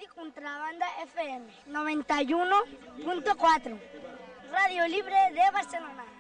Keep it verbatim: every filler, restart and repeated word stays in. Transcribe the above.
Contrabanda F M noventa y uno punto cuatro, Radio Libre de Barcelona.